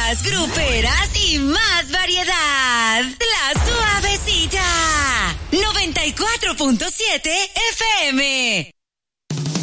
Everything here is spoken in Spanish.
más gruperas y más variedad. La Suavecita. 94.7 FM.